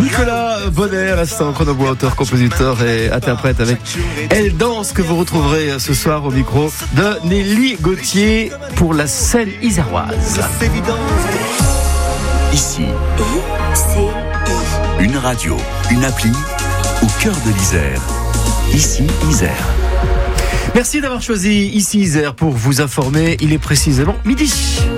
Nicolas Bonnet à l'instant, chronobois, auteur, compositeur et interprète avec Elle danse, que vous retrouverez ce soir au micro de Nelly Gauthier pour la scène iséroise. Ici, une radio, une appli au cœur de l'Isère. Ici, Isère. Merci d'avoir choisi Ici Isère pour vous informer. Il est précisément midi.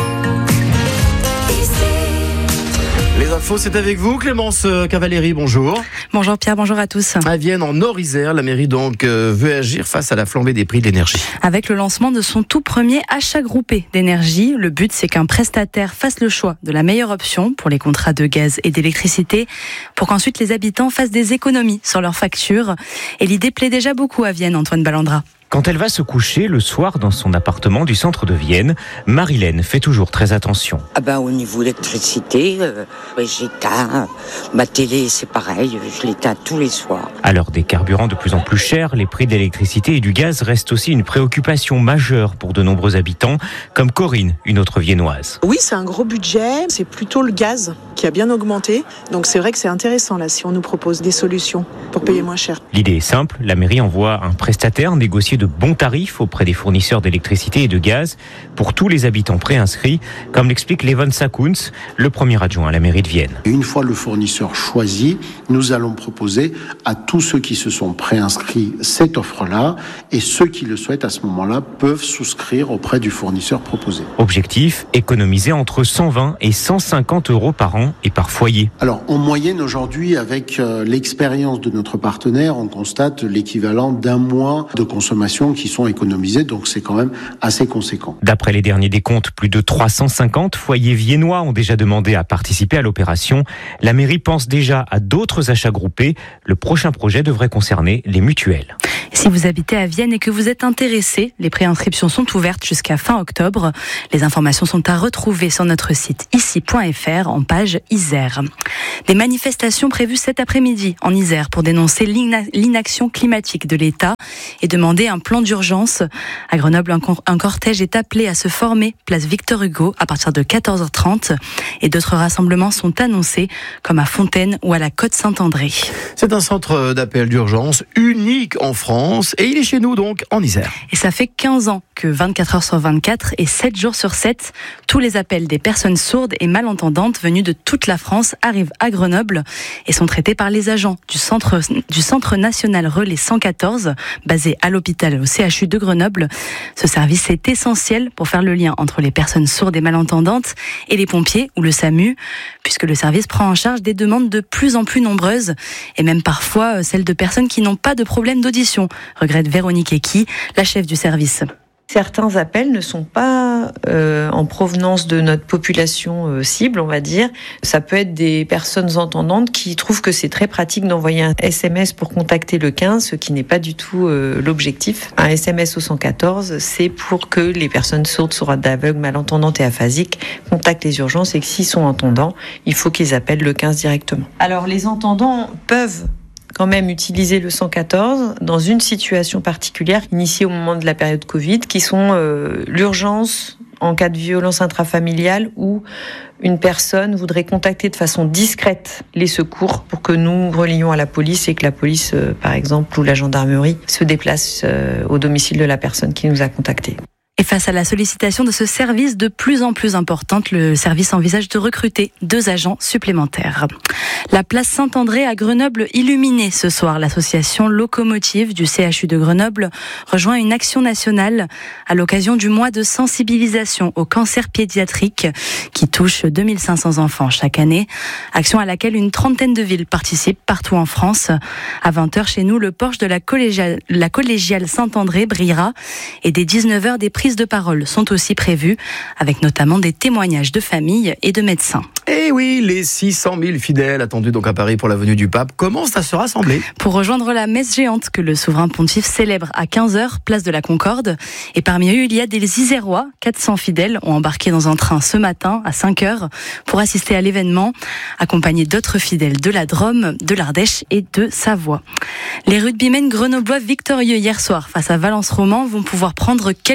Les infos, c'est avec vous, Clémence Cavalieri, bonjour. Bonjour Pierre, bonjour à tous. À Vienne, en Nord-Isère, la mairie donc veut agir face à la flambée des prix de l'énergie. Avec le lancement de son tout premier achat groupé d'énergie, le but c'est qu'un prestataire fasse le choix de la meilleure option pour les contrats de gaz et d'électricité, pour qu'ensuite les habitants fassent des économies sur leurs factures. Et l'idée plaît déjà beaucoup à Vienne, Antoine Ballandra. Quand elle va se coucher le soir dans son appartement du centre de Vienne, Marilène fait toujours très attention. Au niveau électricité, j'éteins. Ma télé, c'est pareil, je l'éteins tous les soirs. À l'heure des carburants de plus en plus chers, les prix de l'électricité et du gaz restent aussi une préoccupation majeure pour de nombreux habitants, comme Corinne, une autre viennoise. Oui, c'est un gros budget, c'est plutôt le gaz qui a bien augmenté. Donc c'est vrai que c'est intéressant là si on nous propose des solutions pour payer moins cher. L'idée est simple, la mairie envoie un prestataire négocier de bons tarifs auprès des fournisseurs d'électricité et de gaz pour tous les habitants préinscrits, comme l'explique Levon Sakuns, le premier adjoint à la mairie de Vienne. Et une fois le fournisseur choisi, nous allons proposer à tous ceux qui se sont préinscrits cette offre-là, et ceux qui le souhaitent à ce moment-là peuvent souscrire auprès du fournisseur proposé. Objectif, économiser entre 120 et 150 euros par an et par foyer. Alors en moyenne aujourd'hui, avec l'expérience de notre partenaire, on constate l'équivalent d'un mois de consommation qui sont économisés, donc c'est quand même assez conséquent. D'après les derniers décomptes, plus de 350 foyers viennois ont déjà demandé à participer à l'opération. La mairie pense déjà à d'autres achats groupés. Le prochain projet devrait concerner les mutuelles. Si vous habitez à Vienne et que vous êtes intéressé, les préinscriptions sont ouvertes jusqu'à fin octobre. Les informations sont à retrouver sur notre site ici.fr en page Isère. Des manifestations prévues cet après-midi en Isère pour dénoncer l'inaction climatique de l'État et demander un plan d'urgence. À Grenoble, un cortège est appelé à se former place Victor Hugo à partir de 14h30 et d'autres rassemblements sont annoncés comme à Fontaine ou à la Côte Saint-André. C'est un centre d'appel d'urgence unique en France et il est chez nous donc en Isère. Et ça fait 15 ans que 24 heures sur 24 et 7 jours sur 7, tous les appels des personnes sourdes et malentendantes venues de toute la France arrivent à Grenoble et sont traités par les agents du Centre National Relais 114, basé à l'hôpital au CHU de Grenoble. Ce service est essentiel pour faire le lien entre les personnes sourdes et malentendantes et les pompiers ou le SAMU, puisque le service prend en charge des demandes de plus en plus nombreuses et même parfois celles de personnes qui n'ont pas de problème d'audition, regrette Véronique Equi, la chef du service. Certains appels ne sont pas en provenance de notre population cible, on va dire. Ça peut être des personnes entendantes qui trouvent que c'est très pratique d'envoyer un SMS pour contacter le 15, ce qui n'est pas du tout l'objectif. Un SMS au 114, c'est pour que les personnes sourdes, sourdes, aveugles, malentendantes et aphasiques contactent les urgences et que s'ils sont entendants, il faut qu'ils appellent le 15 directement. Alors les entendants peuvent quand même utiliser le 114 dans une situation particulière initiée au moment de la période Covid, qui sont l'urgence en cas de violence intrafamiliale où une personne voudrait contacter de façon discrète les secours pour que nous relions à la police et que la police, par exemple, ou la gendarmerie se déplace au domicile de la personne qui nous a contactés. Et face à la sollicitation de ce service de plus en plus importante, le service envisage de recruter 2 agents supplémentaires. La place Saint-André à Grenoble illuminée ce soir. L'association Locomotive du CHU de Grenoble rejoint une action nationale à l'occasion du mois de sensibilisation au cancer pédiatrique qui touche 2500 enfants chaque année. Action à laquelle une trentaine de villes participent partout en France. À 20h chez nous, le porche de la collégiale Saint-André brillera et dès 19h, des prises de parole sont aussi prévues, avec notamment des témoignages de familles et de médecins. Et oui, les 600 000 fidèles attendus donc à Paris pour la venue du pape commencent à se rassembler. Pour rejoindre la messe géante que le souverain pontife célèbre à 15h, place de la Concorde. Et parmi eux, il y a des Isérois. 400 fidèles ont embarqué dans un train ce matin à 5h pour assister à l'événement, accompagnés d'autres fidèles de la Drôme, de l'Ardèche et de Savoie. Les rugbymen grenoblois victorieux hier soir face à Valence Roman vont pouvoir prendre quelques jours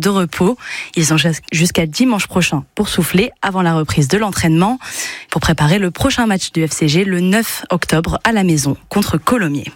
de repos. Ils ont jusqu'à dimanche prochain pour souffler avant la reprise de l'entraînement pour préparer le prochain match du FCG le 9 octobre à la maison contre Colomiers.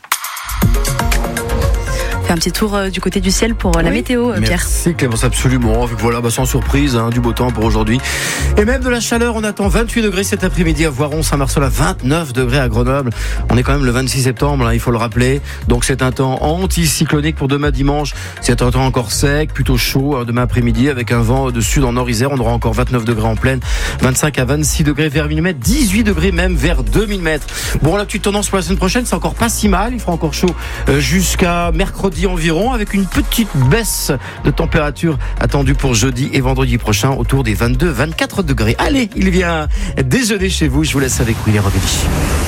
Un petit tour du côté du ciel pour la météo, Pierre. Merci Clémence, absolument. Voilà, sans surprise, du beau temps pour aujourd'hui. Et même de la chaleur, on attend 28 degrés cet après-midi à Voiron, Saint-Marceau, 29 degrés à Grenoble. On est quand même le 26 septembre, il faut le rappeler. Donc c'est un temps anticyclonique pour demain dimanche. C'est un temps encore sec, plutôt chaud demain après-midi avec un vent de sud en nord-isère. On aura encore 29 degrés en plaine, 25 à 26 degrés vers 1000 mètres, 18 degrés même vers 2000 mètres. Bon, la petite tendance pour la semaine prochaine, c'est encore pas si mal. Il fera encore chaud jusqu'à mercredi environ, avec une petite baisse de température attendue pour jeudi et vendredi prochain autour des 22-24 degrés. Allez, il vient déjeuner chez vous. Je vous laisse avec Willy Rovelli.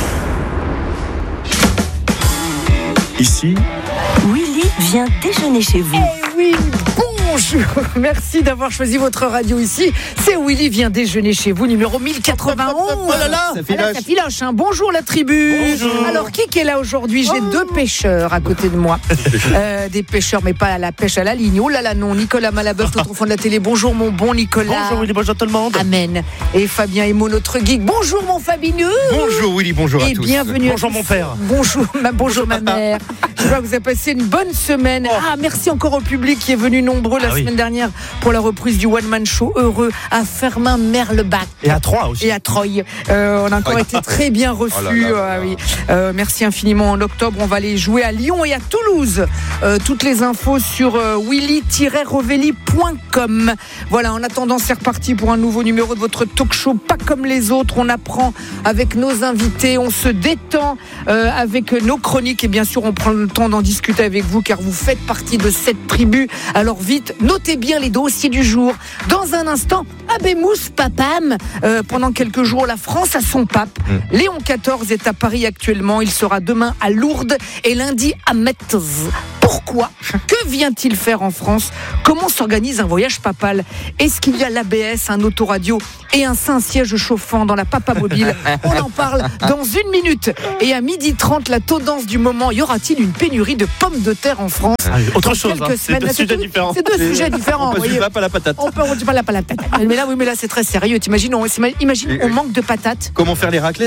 Ici, Willy vient déjeuner chez vous. Oui, bonjour. Merci d'avoir choisi votre radio ici. C'est Willy vient déjeuner chez vous, numéro 1091. Oh là là, ça filoche. Bonjour la tribu. Bonjour. Alors, qui est là aujourd'hui? J'ai deux pêcheurs à côté de moi. Des pêcheurs, mais pas à la pêche à la ligne. Oh là là, non. Nicolas Malabeuf, tout au fond de la télé. Bonjour mon bon Nicolas. Bonjour Willy, bonjour tout le monde. Amen. Et Fabien Emo, notre geek. Bonjour mon Fabineux. Bonjour Willy, bonjour à tous. Et bienvenue. Bonjour mon père. Bonjour ma mère. Je vois que vous avez passé une bonne semaine. Merci encore au public qui est venu nombreux la semaine dernière pour la reprise du One Man Show Heureux à Fermin-Merlebach. Et à Troyes aussi. Et à Troyes. On a encore été très bien reçus. Merci infiniment. En octobre, on va aller jouer à Lyon et à Toulouse. Toutes les infos sur willy-rovelli.com. Voilà, en attendant, c'est reparti pour un nouveau numéro de votre talk show Pas comme les autres. On apprend avec nos invités, on se détend avec nos chroniques et bien sûr, on prend le temps d'en discuter avec vous car vous faites partie de cette tribu. Alors vite, notez bien les dossiers du jour. Dans un instant, Abemous Papam. Pendant quelques jours, la France a son pape. Léon XIV est à Paris actuellement. Il sera demain à Lourdes et lundi à Metz. Pourquoi ? Que vient-il faire en France ? Comment s'organise un voyage papal ? Est-ce qu'il y a l'ABS, un autoradio et un siège chauffant dans la Papa Mobile ? On en parle dans une minute. Et à 12h30, la tendance du moment, y aura-t-il une pénurie de pommes de terre en France ? Autre chose, c'est deux sujets différents. C'est deux sujets différents. On passe du pape à la patate. On peut du pape à la patate. Mais là, c'est très sérieux. Imagine, on manque de patates. Comment faire les raclettes ?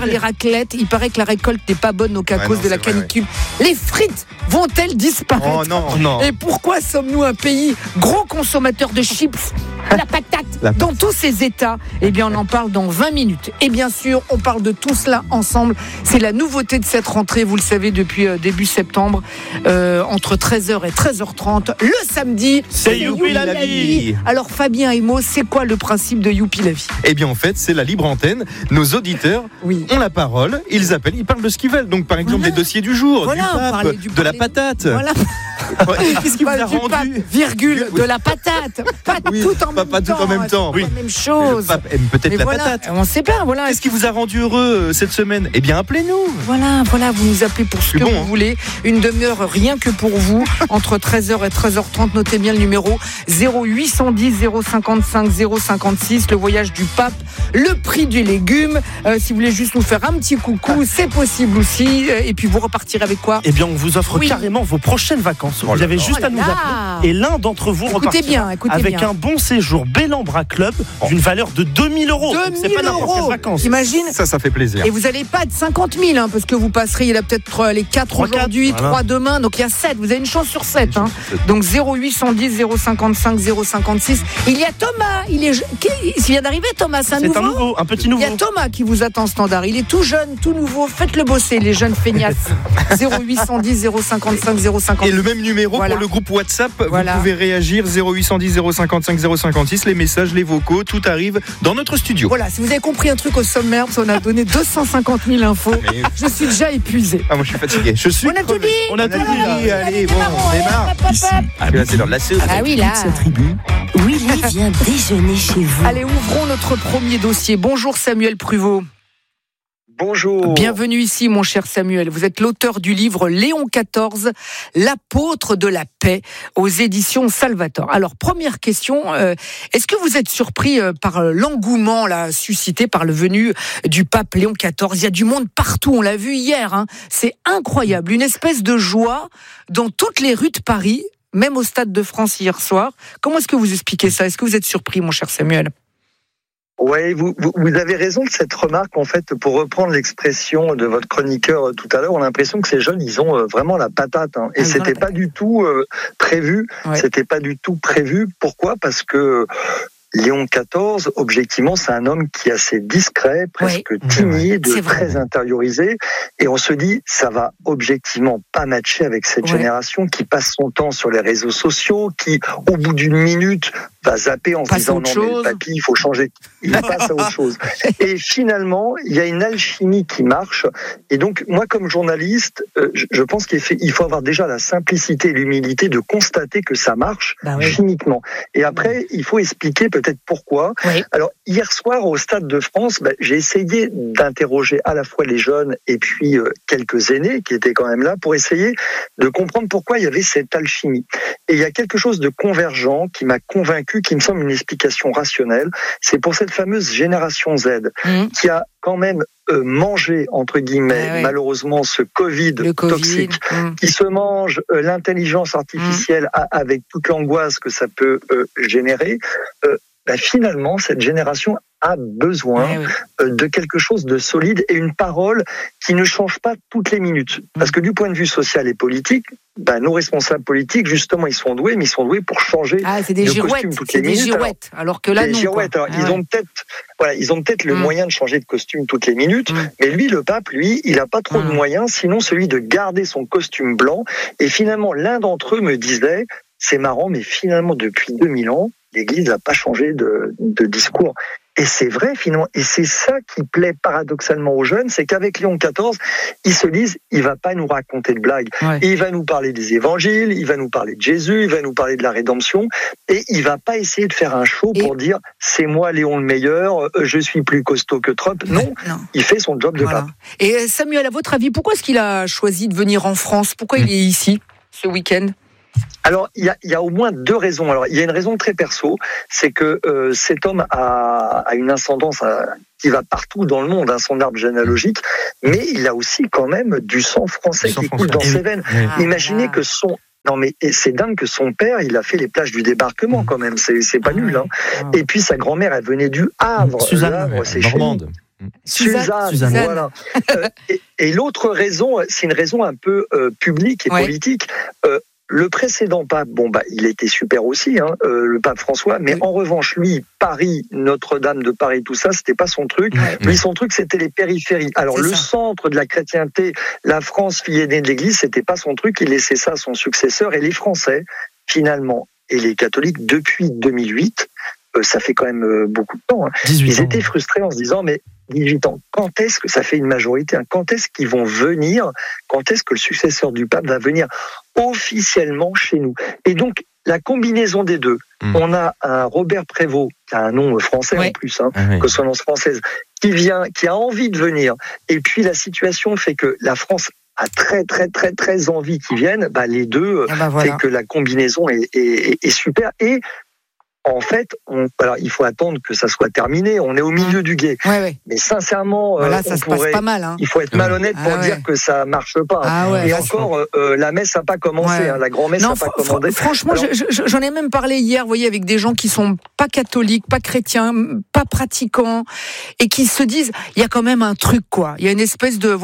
Il paraît que la récolte n'est pas bonne à cause de la canicule. Les frites vont-elles disparaître ? Oh non. Et pourquoi sommes-nous un pays gros consommateur de chips ? La patate dans tous ces états, on en parle dans 20 minutes. Et bien sûr, on parle de tout cela ensemble. C'est la nouveauté de cette rentrée, vous le savez, depuis début septembre, entre 13h et 13h30. Le samedi, c'est Youpi la vie. Alors Fabien Emo, c'est quoi le principe de Youpi la vie ? En fait, c'est la libre antenne. Nos auditeurs ont la parole, ils appellent, ils parlent de ce qu'ils veulent. Donc par exemple, les dossiers du jour, du pape, de la patate. Voilà. Qu'est-ce qui vous a rendu pape, de la patate. Pas tout en même temps. Oui. La même chose. Le pape aime peut-être la patate. On ne sait pas. Voilà. Qu'est-ce qui vous a rendu heureux cette semaine ? Appelez-nous. Voilà, vous nous appelez pour ce que vous voulez. Une demi-heure rien que pour vous, entre 13h et 13h30. Notez bien le numéro 0810 055 056. Le voyage du pape, le prix du légume. Si vous voulez juste nous faire un petit coucou, c'est possible aussi. Et puis vous repartirez avec quoi ? On vous offre carrément vos prochaines vacances. Vous avez juste à nous appeler. Et l'un d'entre vous repartira avec un bon séjour Bellambra Club d'une valeur de 2000 €. C'est pas n'importe quelle vacances. Imagine. Ça fait plaisir. Et vous n'allez pas être 50 000, parce que vous passerez, il y a peut-être les 4 aujourd'hui, 3 demain, donc il y a 7. Vous avez une chance sur 7. Donc 0810 055 056. Il y a Thomas. Il vient d'arriver, Thomas. C'est un petit nouveau. Il y a Thomas qui vous attend standard. Il est tout jeune, tout nouveau. Faites-le bosser, les jeunes feignasses. 0810 055 056. Et le même numéro pour le groupe WhatsApp. Vous pouvez réagir 0810 055 056. Les messages, les vocaux, tout arrive dans notre studio. Voilà, si vous avez compris un truc au sommaire, parce qu'on a donné 250 000 infos, je suis déjà épuisé. Moi je suis fatigué. On a tout dit. Allez, on démarre. Ici. Là, c'est l'heure de la séance. Ah oui, là. Sa tribu, Willy vient déjeuner chez vous. Allez, ouvrons notre premier dossier. Bonjour Samuel Pruvot. Bonjour. Bienvenue ici, mon cher Samuel. Vous êtes l'auteur du livre Léon XIV, l'apôtre de la paix, aux éditions Salvator. Alors, première question, est-ce que vous êtes surpris par l'engouement suscité par le venu du pape Léon XIV ? Il y a du monde partout, on l'a vu hier. C'est incroyable, une espèce de joie dans toutes les rues de Paris. même au Stade de France hier soir. Comment est-ce que vous expliquez ça ? Est-ce que vous êtes surpris, mon cher Samuel ? Oui, vous avez raison de cette remarque. En fait, pour reprendre l'expression de votre chroniqueur tout à l'heure, on a l'impression que ces jeunes, ils ont vraiment la patate. Et c'était pas du tout prévu. Ouais. C'était pas du tout prévu. Pourquoi ? Parce que Léon XIV, objectivement, c'est un homme qui est assez discret, presque timide, très intériorisé. Et on se dit, ça va objectivement pas matcher avec cette génération qui passe son temps sur les réseaux sociaux, qui, au bout d'une minute, va zapper en se disant non, mais le papy, il faut changer. Il passe à autre chose. Et finalement, il y a une alchimie qui marche. Et donc, moi, comme journaliste, je pense qu'il faut avoir déjà la simplicité et l'humilité de constater que ça marche chimiquement. Et après, il faut expliquer peut-être pourquoi. Oui. Alors, hier soir, au Stade de France, j'ai essayé d'interroger à la fois les jeunes et puis quelques aînés qui étaient quand même là pour essayer de comprendre pourquoi il y avait cette alchimie. Et il y a quelque chose de convergent qui m'a convaincu, qui me semble une explication rationnelle. C'est pour cette fameuse génération Z qui a quand même mangé, entre guillemets, malheureusement, ce Covid toxique, qui se mange l'intelligence artificielle avec toute l'angoisse que ça peut générer. Finalement, cette génération a besoin de quelque chose de solide et une parole qui ne change pas toutes les minutes. Parce que du point de vue social et politique, nos responsables politiques, justement, ils sont doués, mais ils sont doués pour changer de costume toutes les minutes. Girouettes, alors que là, non. Ils ont peut-être le moyen de changer de costume toutes les minutes, mais lui, le pape, il n'a pas trop de moyens, sinon celui de garder son costume blanc. Et finalement, l'un d'entre eux me disait, c'est marrant, mais finalement, depuis 2000 ans, l'Église n'a pas changé de discours. Et c'est vrai, finalement. Et c'est ça qui plaît paradoxalement aux jeunes, c'est qu'avec Léon XIV, ils se disent, il va pas nous raconter de blagues. Il va nous parler des évangiles, il va nous parler de Jésus, il va nous parler de la rédemption, et il va pas essayer de faire un show pour dire, c'est moi Léon le meilleur, je suis plus costaud que Trump. Non. Il fait son job de pape. Et Samuel, à votre avis, pourquoi est-ce qu'il a choisi de venir en France ? Pourquoi il est ici, ce week-end ? Alors, il y a au moins deux raisons. Alors, il y a une raison très perso, c'est que cet homme a une ascendance qui va partout dans le monde, son arbre généalogique, mais il a aussi quand même du sang français qui coule dans ses veines. Imaginez que c'est dingue que son père, il a fait les plages du débarquement quand même, c'est pas nul. Et puis sa grand-mère, elle venait du Havre. Suzanne, normande. Suzanne. Voilà. Et l'autre raison, c'est une raison un peu publique et politique. Le précédent pape, il était super aussi, le pape François, mais en revanche, lui, Paris, Notre-Dame de Paris, tout ça, c'était pas son truc. Lui, son truc, c'était les périphéries. Alors, centre de la chrétienté, la France, fille aînée de l'Église, c'était pas son truc. Il laissait ça à son successeur. Et les Français, finalement, et les catholiques, depuis 2008, ça fait quand même beaucoup de temps, ils étaient frustrés en se disant, mais 18 ans, quand est-ce que ça fait une majorité ? Quand est-ce qu'ils vont venir ? Quand est-ce que le successeur du pape va venir officiellement chez nous ? Et donc, la combinaison des deux, on a un Robert Prévost, qui a un nom français en plus, consonance française, qui a envie de venir. Et puis, la situation fait que la France a très, très, très, très envie qu'ils viennent. Les deux fait que la combinaison est super. Et en fait, il faut attendre que ça soit terminé. On est au milieu du gué. Mais sincèrement, ça se passe pas mal. Il faut être malhonnête pour dire que ça marche pas. Et encore, la messe n'a pas commencé. La grand-messe n'a pas commencé. Franchement, j'en ai même parlé hier, vous voyez, avec des gens qui sont pas catholiques, pas chrétiens, pas pratiquants, et qui se disent, il y a quand même un truc, quoi. Il y a une espèce de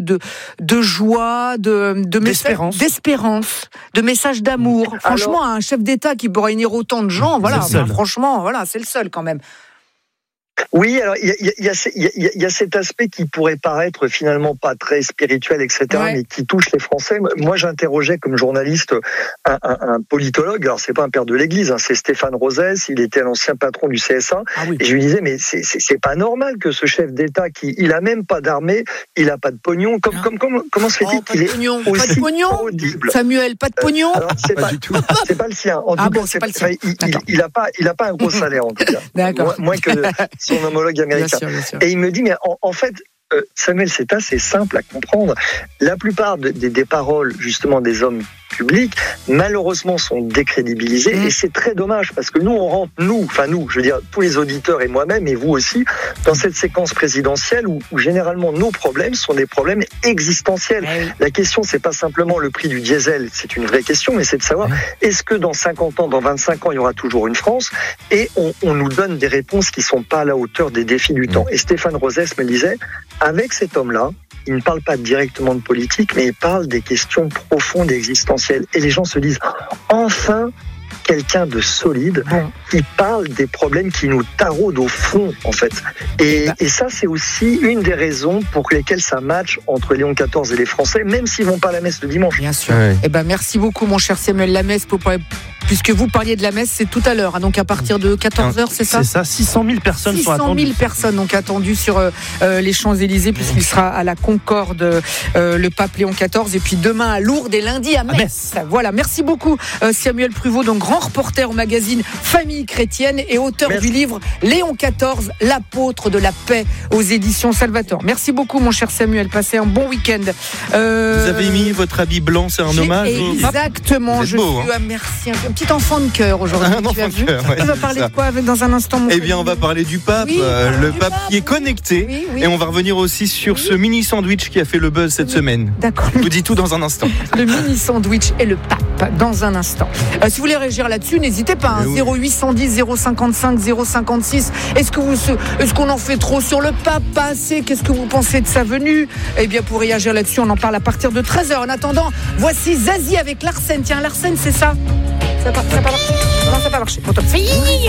joie, d'espérance, de message d'amour. Franchement, un chef d'État qui peut réunir autant de gens, franchement, c'est le seul quand même. Oui, alors il y a cet aspect qui pourrait paraître finalement pas très spirituel, etc., mais qui touche les Français. Moi, j'interrogeais comme journaliste un politologue. Alors, c'est pas un père de l'Église, c'est Stéphane Rosès. Il était l'ancien patron du CSA. Et je lui disais, mais c'est pas normal que ce chef d'État il a même pas d'armée, il a pas de pognon. Comment se fait-il qu'il est aussi audible ? Samuel, pas de pognon. Alors, c'est pas le sien. En tout cas, il a pas un gros salaire en tout cas. D'accord. Moins que son homologue américain. Bien sûr. Et il me dit, mais en fait, Samuel, c'est assez simple à comprendre. La plupart des paroles, justement, des hommes publics, malheureusement, sont décrédibilisées et c'est très dommage parce que nous, on rentre, je veux dire, tous les auditeurs et moi-même et vous aussi, dans cette séquence présidentielle où généralement nos problèmes sont des problèmes existentiels. La question, c'est pas simplement le prix du diesel, c'est une vraie question, mais c'est de savoir est-ce que dans 50 ans, dans 25 ans, il y aura toujours une France, et on nous donne des réponses qui sont pas à la hauteur des défis du temps. Et Stéphane Rosès me disait, avec cet homme-là, il ne parle pas directement de politique, mais il parle des questions profondes et existentielles. Et les gens se disent, enfin, quelqu'un de solide qui parle des problèmes qui nous taraudent au fond, en fait. Et ça, c'est aussi une des raisons pour lesquelles ça match entre Léon XIV et les Français, même s'ils ne vont pas à la messe le dimanche. Bien sûr. Merci beaucoup, mon cher Samuel. La messe, puisque vous parliez de la messe, c'est tout à l'heure, donc à partir de 14h, c'est ça ? C'est ça, 600 000 personnes sont attendues. 600 000 personnes donc attendues sur les Champs-Élysées, puisqu'il sera à la Concorde, le pape Léon XIV, et puis demain à Lourdes et lundi à Metz. Voilà, merci beaucoup Samuel Pruvot, donc grand reporter au magazine Famille Chrétienne et auteur du livre Léon XIV, l'apôtre de la paix, aux éditions Salvator. Merci beaucoup mon cher Samuel, passez un bon week-end. Vous avez mis votre habit blanc, c'est un hommage Exactement, je suis merci. Un petit enfant de cœur aujourd'hui. Un enfant de cœur, on va parler de quoi dans un instant, mon on va parler du pape, le pape qui est connecté, et on va revenir aussi sur ce mini sandwich qui a fait le buzz cette semaine. D'accord. Je vous dis tout dans un instant. Le mini sandwich et le pape dans un instant. Si vous voulez réagir là-dessus, n'hésitez pas. 0810 055 056. Est-ce qu'on en fait trop sur le pape, pas assez? Qu'est-ce que vous pensez de sa venue? Eh bien, pour réagir là-dessus, on en parle à partir de 13h. En attendant, voici Zazie avec Larsen. Tiens, Larsen, c'est ça? Ça n'a pas marché. Non, ça n'a pas marché.